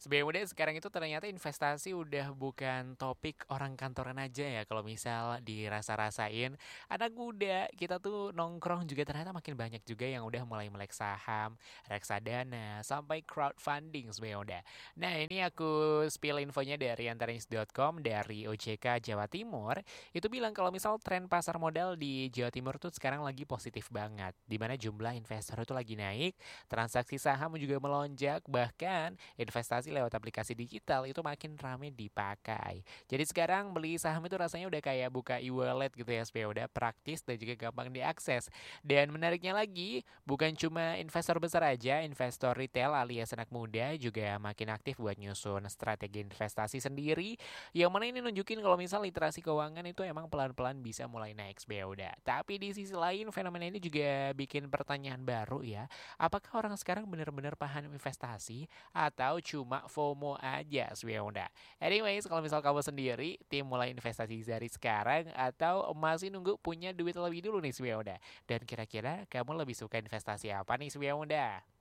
Sebenarnya sekarang itu ternyata investasi udah bukan topik orang kantoran aja ya. Kalau misal dirasa-rasain, anak muda kita tuh nongkrong juga ternyata makin banyak juga yang udah mulai melek saham, reksadana, sampai crowdfunding sebenarnya udah. Nah ini aku spill infonya dari antarnews.com dari OJK Jawa Timur. Itu bilang kalau misal tren pasar modal di Jawa Timur tuh sekarang lagi positif banget. Dimana jumlah investor itu lagi naik, transaksi saham juga melonjak, bahkan investasi lewat aplikasi digital itu makin ramai dipakai. Jadi sekarang beli saham itu rasanya udah kayak buka e-wallet gitu ya, supaya udah praktis dan juga gampang diakses. Dan menariknya lagi, bukan cuma investor besar aja, investor retail alias anak muda juga makin aktif buat nyusun strategi investasi sendiri. Yang mana ini nunjukin kalau misal literasi keuangan itu emang pelan-pelan bisa mulai naik ya udah. Tapi di sisi lain fenomena ini juga bikin pertanyaan baru ya. Apakah orang sekarang benar-benar paham investasi atau cuma FOMO aja sebenarnya? Anyways, kalau misal kamu sendiri, tim mulai investasi dari sekarang atau masih nunggu punya duit lebih dulu nih sebenarnya? Dan kira-kira kamu lebih suka investasi apa nih sebenarnya?